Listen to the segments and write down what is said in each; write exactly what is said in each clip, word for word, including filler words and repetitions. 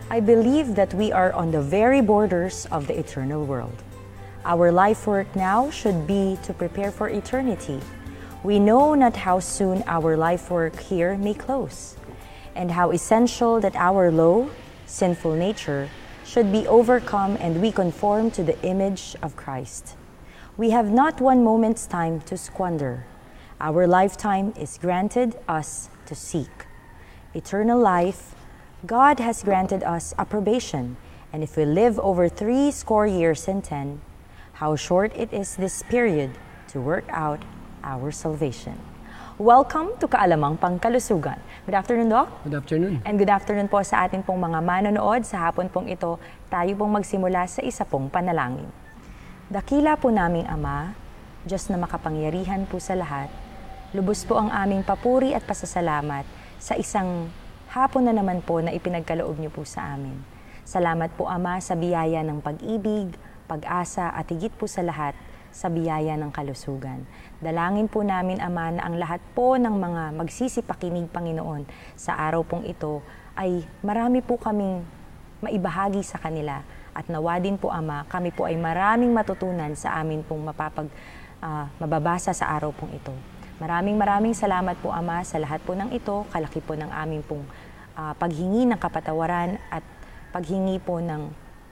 I believe that we are on the very borders of the eternal world. Our life work now should be to prepare for eternity. We know not how soon our life work here may close, and how essential that our low, sinful nature should be overcome and we conform to the image of Christ. We have not one moment's time to squander. Our lifetime is granted us to seek. Eternal life, God has granted us approbation, and if we live over three score years and ten, how short it is this period to work out our salvation. Welcome to Kaalamang Pangkalusugan. Good afternoon, Doc. Good afternoon. And good afternoon po sa ating pong mga manonood. Sa hapon pong ito, tayo pong magsimula sa isa pong panalangin. Dakila po naming Ama, Diyos na makapangyarihan po sa lahat, lubos po ang aming papuri at pasasalamat sa isang hapon na naman po na ipinagkaloob niyo po sa amin. Salamat po, Ama, sa biyaya ng pag-ibig, pag-asa at higit po sa lahat sa biyaya ng kalusugan. Dalangin po namin, Ama, na ang lahat po ng mga magsisipakinig, Panginoon, sa araw pong ito ay marami po kaming maibahagi sa kanila. At nawa din po, Ama, kami po ay maraming matutunan sa amin pong mapapag, uh, mababasa sa araw pong ito. Maraming maraming salamat po, Ama, sa lahat po ng ito. Kalaki po ng aming pong uh, paghingi ng kapatawaran at paghingi po ng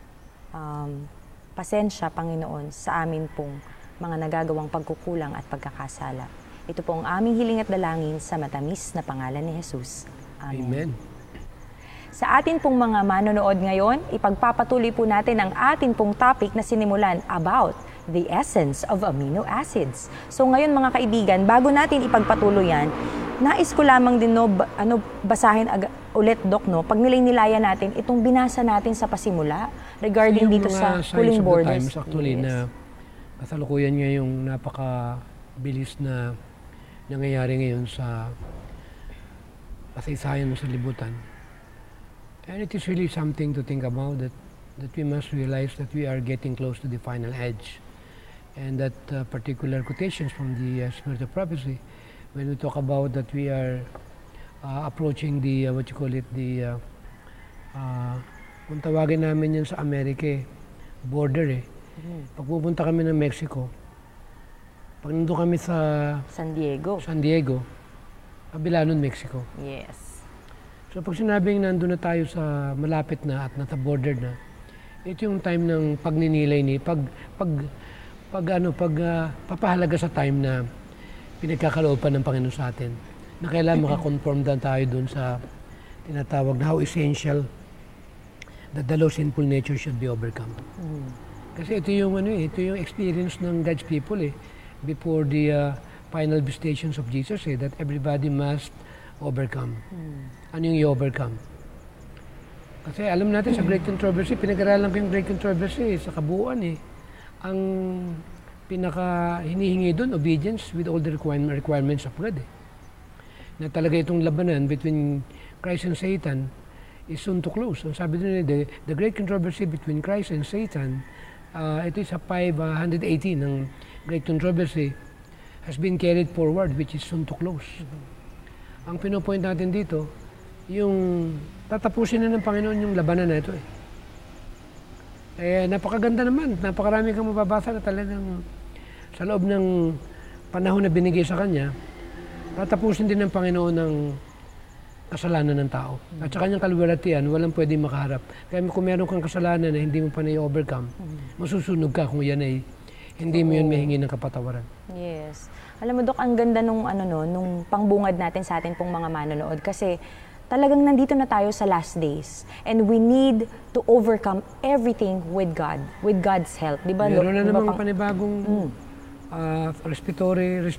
um, pasensya, Panginoon, sa amin pong mga nagagawang pagkukulang at pagkakasala. Ito po ang aming hiling at dalangin sa matamis na pangalan ni Jesus. Amen. Amen. Sa atin pong mga manonood ngayon, ipagpapatuloy po natin ang atin pong topic na sinimulan about the essence of amino acids. So ngayon, mga kaibigan, bago natin ipagpatuloy yan, nais ko lamang din no, ba, ano, basahin aga, ulit, Doc, no? Pag nilay-nilayan natin, itong binasa natin sa pasimula regarding dito sa Cooling Borders. Times, actually, yes, na kasalukuyan nga yung napaka-bilis na nangyayari ngayon sa kasaysayan sa libutan. And it is really something to think about, that, that we must realize that we are getting close to the final edge. And that uh, particular quotations from the uh, Spirit of Prophecy, when we talk about that we are uh, approaching the, uh, what you call it, the, uh, uh, kung tawagin namin yan sa Amerika, eh, border eh. Mm. Pag pupunta kami ng Mexico, pag nandun kami sa San Diego, San Diego, kabila nun Mexico. Yes. So pag sinabing nandun na tayo sa malapit na at nasa border na, ito yung time ng pagninilay ni, pag, pag, pag ano, pag uh, papahalaga sa time na pinagkakalooban ng Panginoon sa atin, na kailangan makakonform na tayo dun sa tinatawag na how essential that the low sinful nature should be overcome. Mm. Kasi ito yung ano eh, ito yung experience ng God's people eh, before the uh, final visitations of Jesus eh, that everybody must overcome. Mm. Ano yung i-overcome? Kasi alam natin sa Great Controversy, pinag-aralan ko yung Great Controversy eh, sa kabuuan eh. Ang pinaka hinihingi doon, obedience with all the requirement, requirements of God eh. Na talaga itong labanan between Christ and Satan is soon to close. Ang sabi doon, the, the great controversy between Christ and Satan, uh, ito sa five eighteen ng great controversy, has been carried forward, which is soon to close. Mm-hmm. Ang pinopoint natin dito, yung tatapusin na ng Panginoon yung labanan na ito eh. Eh, napakaganda naman, napakarami kang mababasa na talagang sa loob ng panahon na binigay sa Kanya, tatapusin din ng Panginoon ng kasalanan ng tao. At sa kanyang kaluwalhatian, walang pwedeng makaharap. Kaya kung meron kang kasalanan na hindi mo pa na-overcome, masusunog ka kung yan ay hindi mo yun mahingi ng kapatawaran. Yes. Alam mo, Dok, ang ganda nung, ano, no, nung pangbungad natin sa atin pong mga manonood kasi talagang nandito na tayo sa last days and we need to overcome everything with God, with God's help. Di ba? Meron na diba, namang panibagong mm. uh, respiratory,